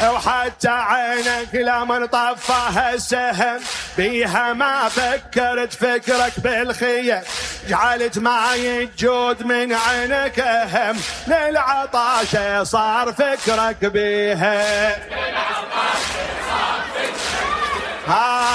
وحتى عينك لمن طفاها السهم بيها ما فكرت فكرك بالخير، جعلت معي الجود من عينك أهم، للعطاشة صار فكرك بيها.